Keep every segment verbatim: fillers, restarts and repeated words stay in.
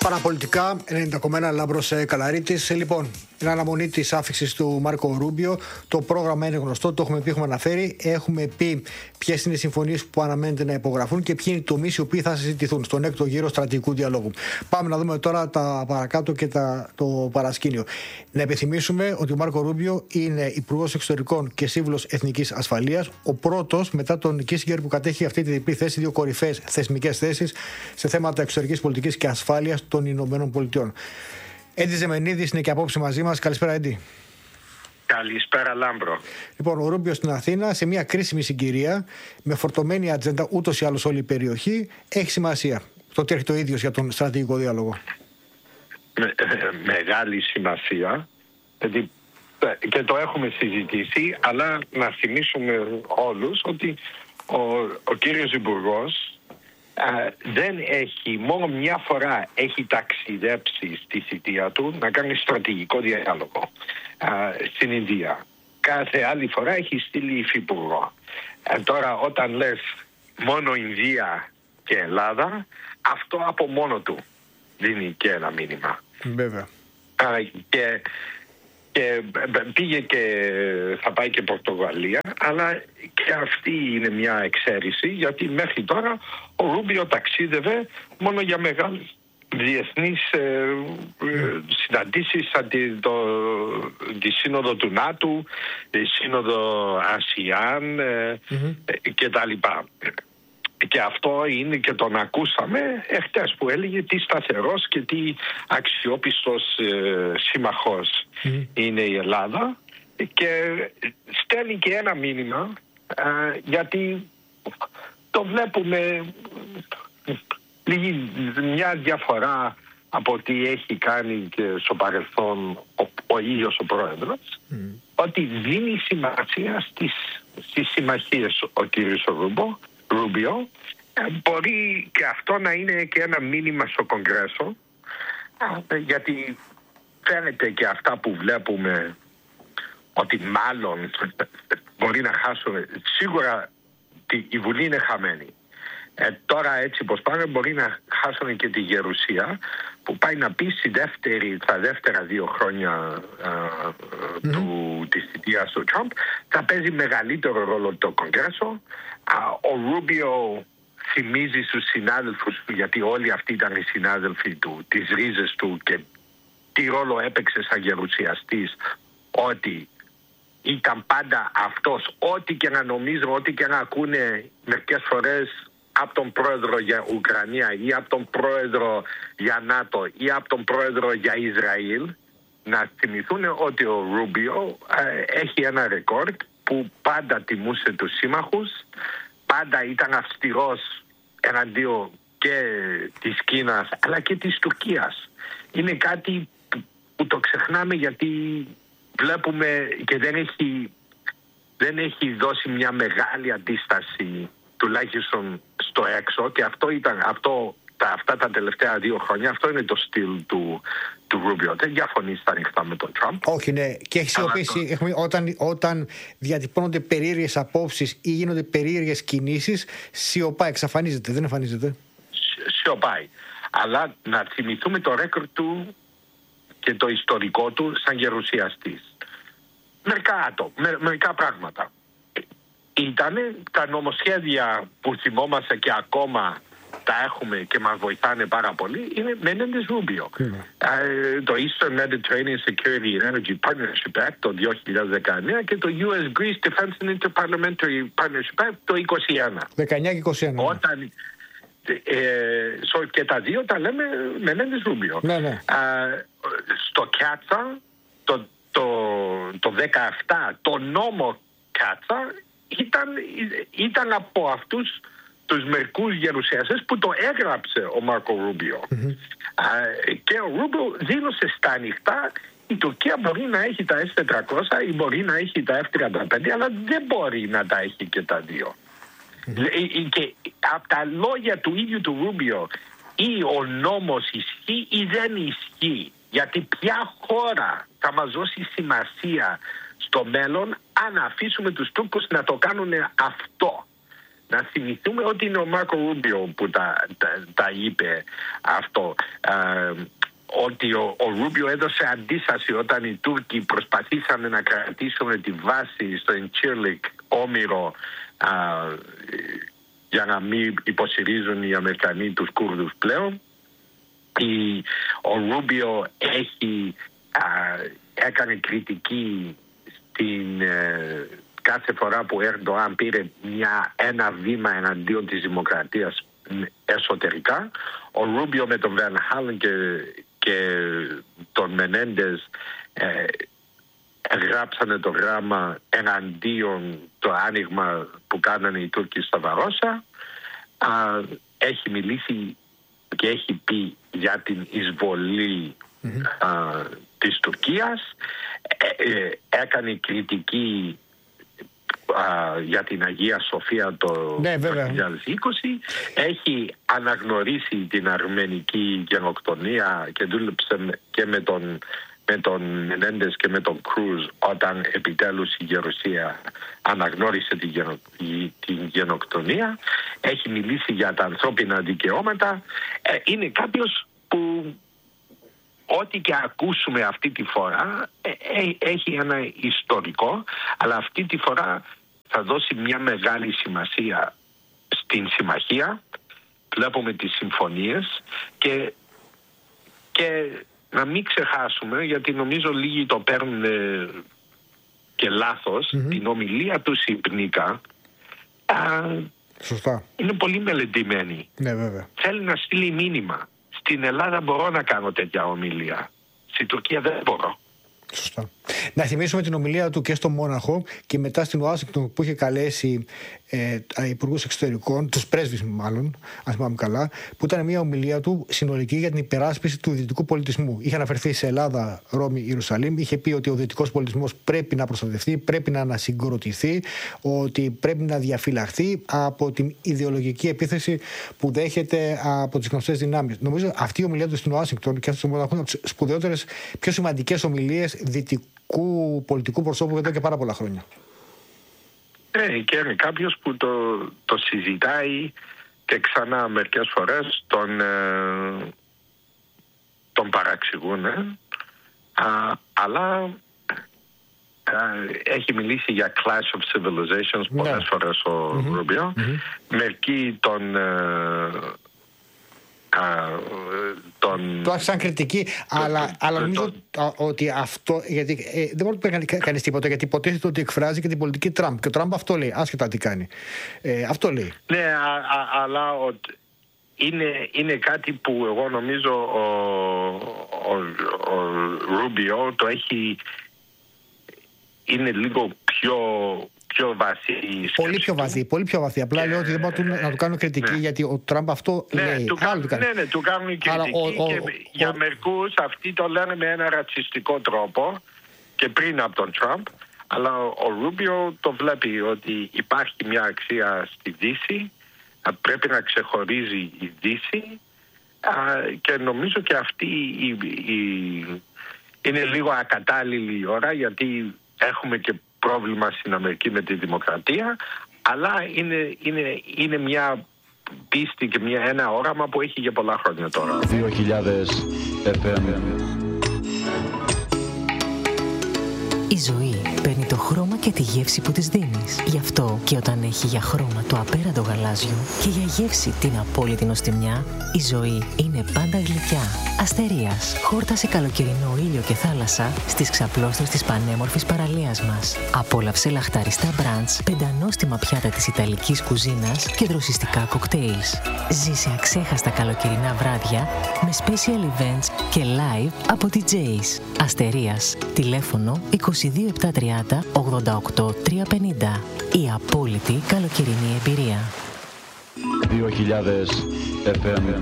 Παραπολιτικά, ενενήντα κόμμα ένα Λάμπρος Καλαρίτης. Λοιπόν, είναι αναμονή της άφηξης του Μάρκο Ρούμπιο. Το πρόγραμμα είναι γνωστό, το έχουμε πει, έχουμε αναφέρει. Έχουμε πει ποιες είναι οι συμφωνίες που αναμένεται να υπογραφούν και ποιοι είναι οι τομείς οι οποίοι θα συζητηθούν στον έκτο γύρο στρατηγικού διαλόγου. Πάμε να δούμε τώρα τα παρακάτω και τα, το παρασκήνιο. Να επιθυμίσουμε ότι ο Μάρκο Ρούμπιο είναι υπουργός εξωτερικών και σύμβουλος εθνικής ασφαλείας. Ο πρώτος μετά τον Κίσιγκερ που κατέχει αυτή τη διπλή θέση, δύο κορυφαίες θεσμικές θέσεις σε θέματα εξωτερικής πολιτικής και ασφάλειας των Ηνωμένων Πολιτειών. Έντι Ζεμενίδης είναι και απόψε μαζί μας. Καλησπέρα, Έντι. Καλησπέρα, Λάμπρο. Λοιπόν, ο Ρούμπιο στην Αθήνα σε μια κρίσιμη συγκυρία, με φορτωμένη ατζέντα ούτως ή άλλως όλη η περιοχή, έχει σημασία. Το ότι έρχεται ο ίδιος για τον στρατηγικό διάλογο. Με, ε, μεγάλη σημασία. Δηλαδή, και το έχουμε συζητήσει, αλλά να θυμίσουμε όλους ότι ο, ο κύριος Υπουργός Uh, δεν έχει, μόνο μια φορά έχει ταξιδέψει στη θητεία του να κάνει στρατηγικό διάλογο uh, στην Ινδία. Κάθε άλλη φορά έχει στείλει υφυπουργό. Uh, τώρα όταν λες μόνο Ινδία και Ελλάδα, αυτό από μόνο του δίνει και ένα μήνυμα. Βέβαια. Uh, και, και πήγε και θα πάει και Πορτογαλία, αλλά και αυτή είναι μια εξαίρεση, γιατί μέχρι τώρα ο Ρούμπιο ταξίδευε μόνο για μεγάλες διεθνείς ε, ε, συναντήσεις, σαν τη, το, τη σύνοδο του ΝΑΤΟ, τη σύνοδο ΑΣΙΑΝ ε, mm-hmm. ε, και τα λοιπά. Και αυτό είναι και τον ακούσαμε εχθές που έλεγε τι σταθερός και τι αξιόπιστος ε, σύμμαχος mm. είναι η Ελλάδα, και στέλνει και ένα μήνυμα ε, γιατί το βλέπουμε λίγη, μια διαφορά από τι έχει κάνει και στο παρελθόν ο, ο ίδιος ο πρόεδρος, mm. ότι δίνει σημασία στις, στις συμμαχίες ο κύριος Ρούμπο Ρούμπιο. Μπορεί και αυτό να είναι και ένα μήνυμα στο Κογκρέσο, γιατί φαίνεται και αυτά που βλέπουμε ότι μάλλον μπορεί να χάσουμε. Σίγουρα η Βουλή είναι χαμένη. Ε, τώρα έτσι πως πάνε μπορεί να χάσουν και τη Γερουσία, που πάει να πει στη δεύτερη, τα δεύτερα δύο χρόνια α, mm-hmm. του, της θητείας του Τραμπ θα παίζει μεγαλύτερο ρόλο το Κογκρέσο. Α, ο Ρούμπιο θυμίζει στους συνάδελφους του, γιατί όλοι αυτοί ήταν οι συνάδελφοι του, τις ρίζες του και τι ρόλο έπαιξε σαν γερουσιαστής, ότι ήταν πάντα αυτός, ό,τι και να νομίζουν, ό,τι και να ακούνε μερικές φορές από τον πρόεδρο για Ουκρανία ή από τον πρόεδρο για ΝΑΤΟ ή από τον πρόεδρο για Ισραήλ, να θυμηθούν ότι ο Ρούμπιο ε, έχει ένα ρεκόρντ που πάντα τιμούσε τους σύμμαχους, πάντα ήταν αυστηρός εναντίον και της Κίνας αλλά και της Τουρκίας. Είναι κάτι που, που το ξεχνάμε, γιατί βλέπουμε και δεν έχει, δεν έχει δώσει μια μεγάλη αντίσταση τουλάχιστον στο έξω, και αυτό ήταν αυτό, τα, αυτά τα τελευταία δύο χρόνια, αυτό είναι το στυλ του, του Ρούμπιο. Δεν διαφωνεί στα ανοιχτά με τον Τραμπ. Όχι, ναι. Και έχει σιωπήσει το... όταν, όταν διατυπώνονται περίεργες απόψεις ή γίνονται περίεργες κινήσεις, σιωπάει, εξαφανίζεται, δεν εμφανίζεται. Σιωπάει. Αλλά να θυμηθούμε το ρέκορ του και το ιστορικό του σαν γερουσιαστής. Μερικά άτομα, με, μερικά πράγματα. Ήτανε τα νομοσχέδια που θυμόμαστε και ακόμα τα έχουμε και μας βοηθάνε πάρα πολύ, είναι Μενέντες Ρούμπιο. Mm. Uh, το Eastern Mediterranean Security and Energy Partnership Act το δύο χιλιάδες δεκαεννέα και το γιου ες Greece Defense and Interparliamentary Partnership Act το είκοσι ένα. δεκαεννέα και είκοσι ένα. Όταν, ε, so, και τα δύο τα λέμε Μενέντες Ρούμπιο. Ναι, ναι. Uh, στο Κάτσα το, το, το δεκαεπτά το νόμο Κάτσα ήταν, ήταν από αυτούς τους μερικούς γερουσιαστές που το έγραψε ο Μάρκο Ρούμπιο. Mm-hmm. Uh, και ο Ρούμπιο δήλωσε στα ανοιχτά η Τουρκία μπορεί να έχει τα ες τετρακόσια ή μπορεί να έχει τα εφ τριάντα πέντε, αλλά δεν μπορεί να τα έχει και τα δύο. Mm-hmm. Και από τα λόγια του ίδιου του Ρούμπιο, ή ο νόμος ισχύει ή δεν ισχύει, γιατί ποια χώρα θα μας δώσει σημασία στο μέλλον αν αφήσουμε τους Τούρκους να το κάνουν αυτό. να θυμηθούμε ότι είναι ο Μάρκο Ρούμπιο που τα, τα, τα είπε αυτό. Ε, ότι ο, ο Ρούμπιο έδωσε αντίσταση όταν οι Τούρκοι προσπαθήσαν να κρατήσουν τη βάση στο Εντσίρλικ Όμηρο α, για να μην υποστηρίζουν οι Αμερικανοί τους Κούρδους πλέον. Η, ο Ρούμπιο έχει, α, έκανε κριτική στην, ε, κάθε φορά που ο Ερντοάν πήρε μια, ένα βήμα εναντίον της δημοκρατίας εσωτερικά. Ο Ρούμπιο με τον Βαν Χάλεν και, και τον Μενέντες ε, γράψανε το γράμμα εναντίον το άνοιγμα που κάνανε οι Τούρκοι στα Βαρόσα. Α, έχει μιλήσει και έχει πει για την εισβολή mm-hmm. α, της Τουρκίας. Ε, ε, έκανε κριτική α, για την Αγία Σοφία το ναι, δύο χιλιάδες είκοσι. Έχει αναγνωρίσει την αρμενική γενοκτονία και δούλεψε και με τον με τον Μενέντες και με τον Κρούζ όταν επιτέλους η Γερουσία αναγνώρισε την, γενο, την γενοκτονία. Έχει μιλήσει για τα ανθρώπινα δικαιώματα. Ε, είναι κάποιος που ό,τι και ακούσουμε αυτή τη φορά ε, ε, έχει ένα ιστορικό, αλλά αυτή τη φορά θα δώσει μια μεγάλη σημασία στην συμμαχία. Βλέπουμε τις συμφωνίες και, και να μην ξεχάσουμε, γιατί νομίζω λίγοι το παίρνουν και λάθος, mm-hmm. την ομιλία του Σιπνίκα. Α, Σωστά. Είναι πολύ μελετημένη. Ναι, βέβαια. Θέλει να στείλει μήνυμα. Στην Ελλάδα μπορώ να κάνω τέτοια ομιλία. Στην Τουρκία δεν μπορώ. Σωστά. Να θυμίσουμε την ομιλία του και στο Μόναχο και μετά στην Ουάσιγκτον που είχε καλέσει ε, υπουργούς εξωτερικών, τους πρέσβεις μάλλον, αν θυμάμαι καλά, που ήταν μια ομιλία του συνολική για την υπεράσπιση του δυτικού πολιτισμού. Είχε αναφερθεί σε Ελλάδα, Ρώμη, Ιερουσαλήμ, είχε πει ότι ο δυτικός πολιτισμός πρέπει να προστατευτεί, πρέπει να ανασυγκροτηθεί, ότι πρέπει να διαφυλαχθεί από την ιδεολογική επίθεση που δέχεται από τις γνωστές δυνάμεις. Νομίζω αυτή η ομιλία του στην Ουάσιγκτον και αυτό στο Μόναχο είναι από τις σπουδαιότερες, πιο σημαντικές ομιλίες δυτικού πολιτικού προσώπου εδώ και πάρα πολλά χρόνια. Ναι, και είναι κάποιος που το, το συζητάει και ξανά μερικές φορές τον, ε, τον παραξηγούν. Ε. Α, αλλά ε, έχει μιλήσει για clash of civilizations πολλές ναι. φορές ο mm-hmm. Ρούμπιο. Mm-hmm. Μερικοί τον... Ε, Uh, τον... Το άφησαν κριτική, το, αλλά, το, αλλά νομίζω το... ότι αυτό. Γιατί ε, δεν μπορεί να πει κανείς τίποτα, γιατί υποτίθεται ότι εκφράζει και την πολιτική Τραμπ. Και ο Τραμπ αυτό λέει, άσχετα τι κάνει. Ε, αυτό λέει. Ναι, α, α, αλλά ο, είναι, είναι κάτι που εγώ νομίζω ο, ο, ο Ρούμπιο το έχει. Είναι λίγο πιο. Πιο βαθύ, πολύ πιο βαθύ, πολύ πιο βαθύ. Απλά και... λέω ότι δεν μπορούν να του κάνουν κριτική ναι. γιατί ο Τραμπ αυτό ναι, λέει. Του κάνουν, ναι, ναι, του κάνουν κριτική ο, ο, και ο, για ο... μερικούς αυτοί το λένε με ένα ρατσιστικό τρόπο και πριν από τον Τραμπ. Αλλά ο, ο Ρούμπιο το βλέπει ότι υπάρχει μια αξία στη Δύση, πρέπει να ξεχωρίζει η Δύση α, και νομίζω και αυτή η, η, είναι λίγο ακατάλληλη η ώρα γιατί έχουμε και πρόβλημα στην Αμερική με τη δημοκρατία, αλλά είναι, είναι, είναι μια πίστη και μια, ένα όραμα που έχει για πολλά χρόνια τώρα. δύο χιλιάδες εφ εμ. Η ζωή παίρνει το χρώμα και τη γεύση που της δίνεις. Γι' αυτό και όταν έχει για χρώμα το απέραντο γαλάζιο και για γεύση την απόλυτη νοστιμιά, η ζωή είναι πάντα γλυκιά. Αστερίας, χόρτασε καλοκαιρινό ήλιο και θάλασσα στις ξαπλώστρες της πανέμορφης παραλίας μας. Απόλαυσε λαχταριστά μπραντς, πεντανόστιμα πιάτα της ιταλικής κουζίνας και δροσιστικά κοκτέιλς. Ζήσε αξέχαστα καλοκαιρινά βράδια με special events και live από ντι τζέις. Αστερίας, τηλέφωνο είκοσι δύο επτακόσια τριάντα ογδόντα οκτώ τριακόσια πενήντα. Η απόλυτη καλοκαιρινή εμπειρία. δύο χιλιάδες εφ εμ.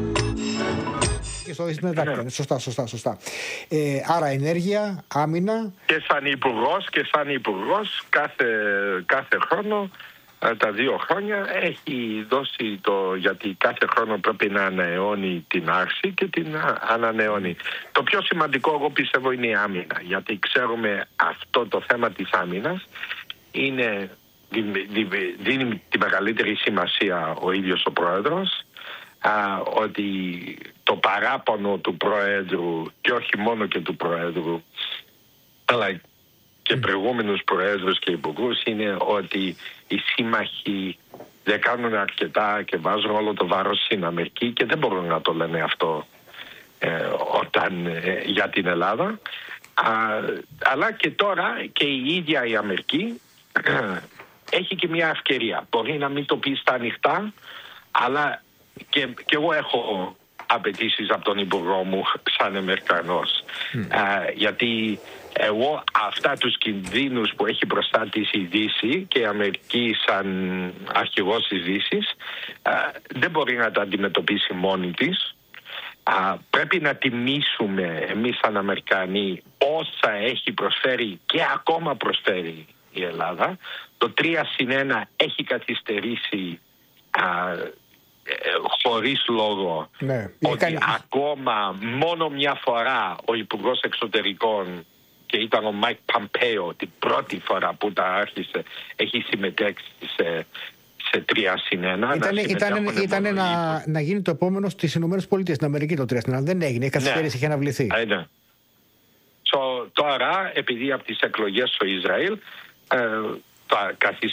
Σωστά, σωστά, σωστά. Ε, άρα ενέργεια, άμυνα. Και σαν υπουργός, και σαν υπουργός κάθε, κάθε χρόνο, τα δύο χρόνια έχει δώσει το, γιατί κάθε χρόνο πρέπει να ανανεώνει την άρση και την ανανεώνει. Το πιο σημαντικό εγώ πιστεύω είναι η άμυνα, γιατί ξέρουμε αυτό το θέμα της άμυνας είναι δίνει τη μεγαλύτερη σημασία ο ίδιος ο πρόεδρος, α, ότι το παράπονο του πρόεδρου, και όχι μόνο και του πρόεδρου, αλλά και προηγούμενους προέδρους και υπουργούς, είναι ότι οι σύμμαχοι δεν κάνουν αρκετά και βάζουν όλο το βάρος στην Αμερική, και δεν μπορούν να το λένε αυτό ε, όταν, ε, για την Ελλάδα. Α, αλλά και τώρα και η ίδια η Αμερική ε, έχει και μια ευκαιρία. Μπορεί να μην το πει στα ανοιχτά, αλλά και, και εγώ έχω απαιτήσεις από τον υπουργό μου σαν Αμερικανός. Mm. Ε, γιατί εγώ αυτά τους κινδύνους που έχει μπροστά της η Δύση και η Αμερική σαν αρχηγός της Δύσης ε, δεν μπορεί να τα αντιμετωπίσει μόνη της. Α, πρέπει να τιμήσουμε εμείς σαν Αμερικανοί όσα έχει προσφέρει και ακόμα προσφέρει η Ελλάδα. Το τρία συν ένα έχει καθυστερήσει α, ε, χωρίς λόγο, ναι, ότι κάνει... ακόμα μόνο μια φορά ο Υπουργός Εξωτερικών, και ήταν ο Μάικ Παμπέο την πρώτη φορά που τα άρχισε, έχει συμμετέξει σε σε τρία συν ένα. Ήταν, ήταν, ήταν να, να γίνει το επόμενο στις Ηνωμένες Πολιτείες, στην Αμερική το τρία συν ένα. Δεν έγινε, η καθυστέρηση ναι. είχε αναβληθεί. Ε, ναι. So, τώρα, επειδή από τις εκλογές στο Ισραήλ ε, τα